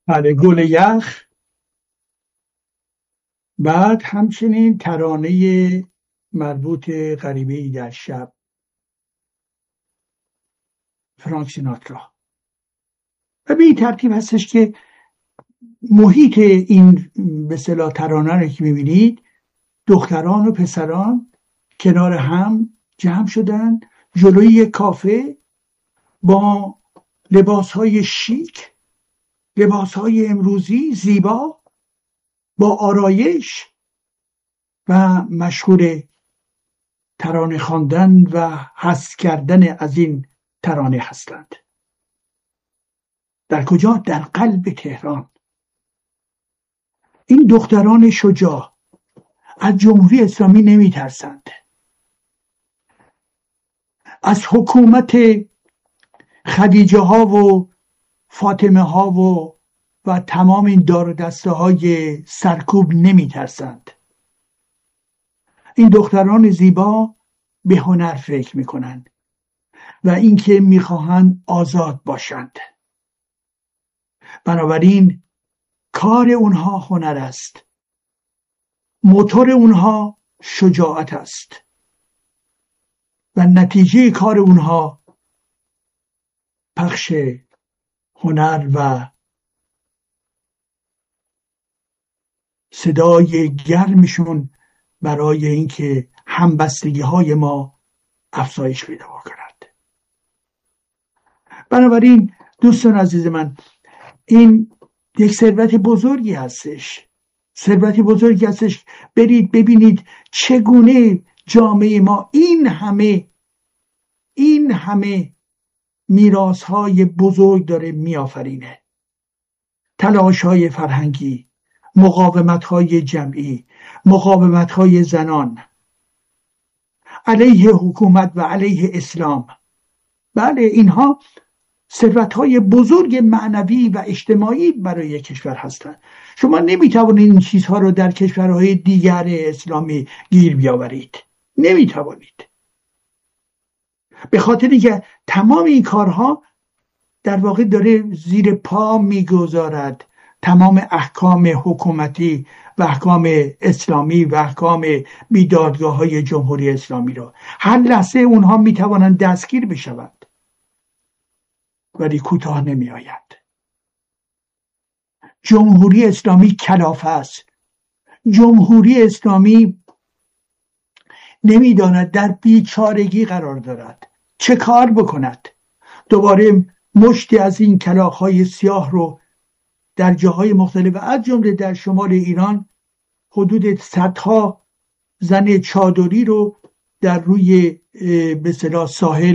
بله، گل یخ. بعد همچنین ترانه مربوط غریبه‌ای در شب، فرانک سیناترا. و به این ترتیب هستش که محیط این به اصطلاح ترانه رو که میبینید، دختران و پسران کنار هم جمع شدن جلوی یک کافه با لباسهای شیک، لباسهای امروزی زیبا، با آرایش، و مشغول ترانه خواندن و حس کردن از این ترانه هستند. در کجا؟ در قلب تهران. این دختران شجاع از جمهوری اسلامی نمی ترسند، از حکومت خدیجه ها و فاطمه ها و تمام این دار دسته های سرکوب نمی ترسند. این دختران زیبا به هنر فکر می کنند و اینکه می خواهند آزاد باشند. بنابراین کار اونها هنر است، موتور اونها شجاعت است و نتیجه کار اونها پخش هنر و صدای گرمشون برای اینکه همبستگی های ما افزایش پیدا کند. بنابراین دوستان عزیز من، این یک ثروت بزرگی هستش، ثروت بزرگی هستش. برید ببینید چگونه جامعه ما این همه میراث های بزرگ داره میآفرینه. تلاش های فرهنگی، مقاومت های جمعی، مقاومت های زنان علیه حکومت و علیه اسلام. بله، اینها ثروت‌های بزرگ معنوی و اجتماعی برای کشور هستند. شما نمیتوانید این چیزها رو در کشورهای دیگر اسلامی گیر بیاورید، نمیتوانید، به خاطر اینکه تمام این کارها در واقع داره زیر پا میگذارد تمام احکام حکومتی و احکام اسلامی و احکام بیدادگاه‌های جمهوری اسلامی رو. هر لحظه اونها میتوانند دستگیر بشوند، ولی کوتاه نمی آید. جمهوری اسلامی کلافه است. جمهوری اسلامی نمیداند در بیچارگی قرار دارد، چه کار بکند. دوباره مشتی از این کلاغ‌های سیاه رو در جاهای مختلف از جمله در شمال ایران حدود صدها زن چادری رو در روی به اصطلاح ساحل